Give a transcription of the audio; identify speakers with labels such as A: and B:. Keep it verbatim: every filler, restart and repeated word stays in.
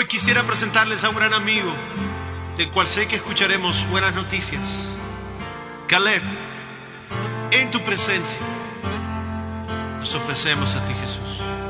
A: Yo quisiera presentarles a un gran amigo, del cual sé que escucharemos buenas noticias. Caleb, en tu presencia nos ofrecemos a ti, Jesús.